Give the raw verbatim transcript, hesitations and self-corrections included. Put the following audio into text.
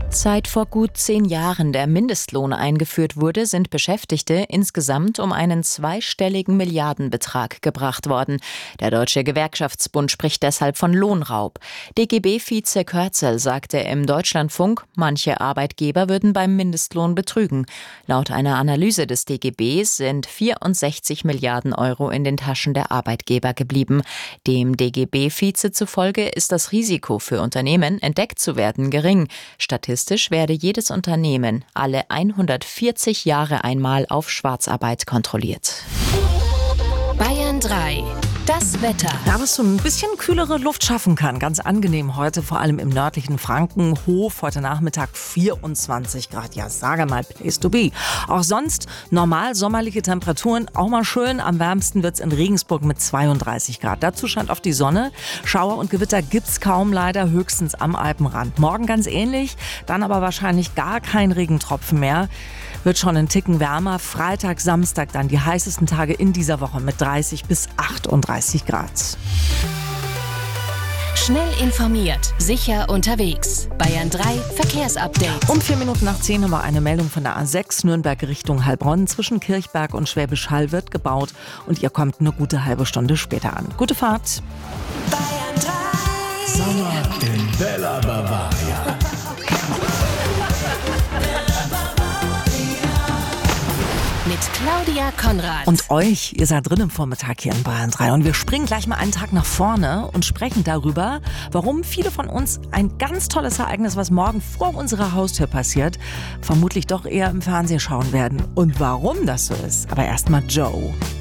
Seit vor gut zehn Jahren der Mindestlohn eingeführt wurde, sind Beschäftigte insgesamt um einen zweistelligen Milliardenbetrag gebracht worden. Der Deutsche Gewerkschaftsbund spricht deshalb von Lohnraub. D G B-Vize Körzel sagte im Deutschlandfunk, manche Arbeitgeber würden beim Mindestlohn betrügen. Laut einer Analyse des D G B sind vierundsechzig Milliarden Euro in den Taschen der Arbeitgeber geblieben. Dem D G B-Vize zufolge ist das Risiko für Unternehmen, entdeckt zu werden, gering. Statistisch werde jedes Unternehmen alle hundertvierzig Jahre einmal auf Schwarzarbeit kontrolliert. Bayern drei. Das Wetter. Da was so ein bisschen kühlere Luft schaffen kann. Ganz angenehm heute, vor allem im nördlichen Frankenhof. Heute Nachmittag vierundzwanzig Grad. Ja, sage mal, place to be. Auch sonst normal sommerliche Temperaturen. Auch mal schön. Am wärmsten wird's in Regensburg mit zweiunddreißig Grad. Dazu scheint auf die Sonne. Schauer und Gewitter gibt's kaum, leider höchstens am Alpenrand. Morgen ganz ähnlich, dann aber wahrscheinlich gar kein Regentropfen mehr. Wird schon einen Ticken wärmer. Freitag, Samstag dann die heißesten Tage in dieser Woche mit dreißig bis achtunddreißig Grad. Schnell informiert, sicher unterwegs. Bayern drei Verkehrsupdate. Um vier Minuten nach zehn haben wir eine Meldung von der A sechs Nürnberg Richtung Heilbronn. Zwischen Kirchberg und Schwäbisch Hall wird gebaut und ihr kommt eine gute halbe Stunde später an. Gute Fahrt. Bayern drei. Sommer in Bella Bavaria. Mit Claudia Konrad. Und euch, ihr seid drin im Vormittag hier in Bayern drei. Und wir springen gleich mal einen Tag nach vorne und sprechen darüber, warum viele von uns ein ganz tolles Ereignis, was morgen vor unserer Haustür passiert, vermutlich doch eher im Fernsehen schauen werden. Und warum das so ist. Aber erstmal Joe.